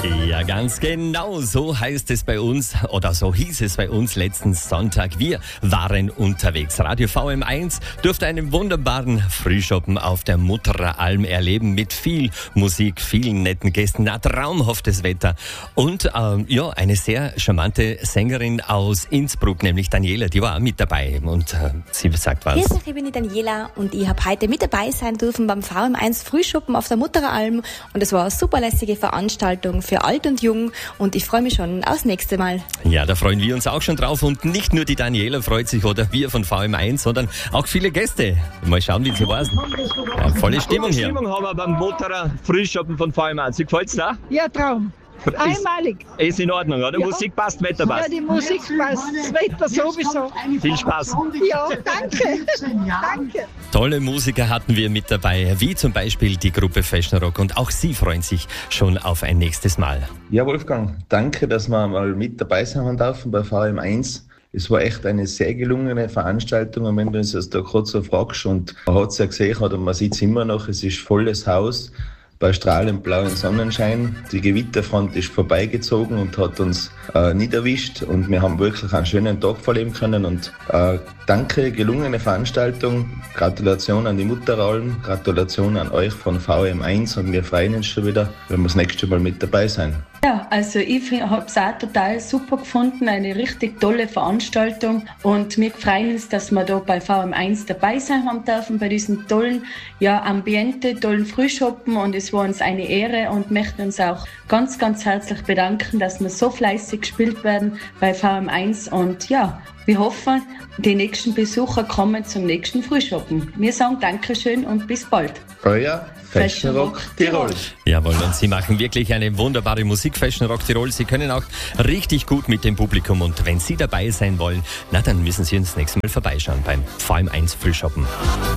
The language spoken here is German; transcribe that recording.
Ja, ganz genau, so heißt es bei uns, oder so hieß es bei uns letzten Sonntag. Wir waren unterwegs. Radio VM1 durfte einen wunderbaren Frühschoppen auf der Mutterer Alm erleben mit viel Musik, vielen netten Gästen, traumhaftes Wetter und eine sehr charmante Sängerin aus Innsbruck, nämlich Daniela, die war auch mit dabei und sie sagt was. Grüß euch, ich bin die Daniela und ich habe heute mit dabei sein dürfen beim VM1 Frühschoppen auf der Mutterer Alm und es war eine super lässige Veranstaltung für alt und jung und ich freue mich schon aufs nächste Mal. Ja, da freuen wir uns auch schon drauf und nicht nur die Daniela freut sich oder wir von VM1, sondern auch viele Gäste. Mal schauen, wie sie war. Ja, volle Stimmung hier. Stimmung haben wir beim Mutterer Frühschoppen von VM1. Wie gefällt's da? Ja, Traum. Einmalig. Ist in Ordnung, oder? Ja. Musik passt, Wetter Ja, passt. die Musik passt, das Wetter sowieso. Viel Spaß. Ja, danke. Danke. Tolle Musiker hatten wir mit dabei, wie zum Beispiel die Gruppe Fashion Rock und auch sie freuen sich schon auf ein nächstes Mal. Ja, Wolfgang, danke, dass wir mal mit dabei sein dürfen bei VM1. Es war echt eine sehr gelungene Veranstaltung und wenn du uns das da gerade so fragst und man hat es ja gesehen oder man sieht es immer noch, es ist volles Haus. Bei strahlend blauen Sonnenschein. Die Gewitterfront ist vorbeigezogen und hat uns nicht erwischt und wir haben wirklich einen schönen Tag verleben können und danke, gelungene Veranstaltung. Gratulation an die Mutteralm, Gratulation an euch von VM1 und wir freuen uns schon wieder, wenn wir das nächste Mal mit dabei sein. Ja, also ich habe es auch total super gefunden, eine richtig tolle Veranstaltung und wir freuen uns, dass wir da bei VM1 dabei sein haben dürfen, bei diesem tollen Ambiente, tollen Frühschoppen und es war uns eine Ehre und möchten uns auch ganz, ganz herzlich bedanken, dass wir so fleißig gespielt werden bei VM1 und ja, wir hoffen, die nächsten Besucher kommen zum nächsten Frühschoppen. Wir sagen Dankeschön und bis bald. Euer Fashion Rock Tirol. Jawohl, und Sie machen wirklich eine wunderbare Musik, Fashion Rock Tirol. Sie können auch richtig gut mit dem Publikum und wenn Sie dabei sein wollen, dann müssen Sie uns nächstes Mal vorbeischauen beim VM1 Frühschoppen.